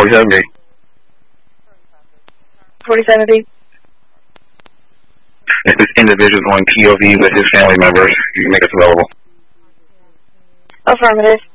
47B. 47B. If this individual is going POV with his family members, you can make us available. Affirmative.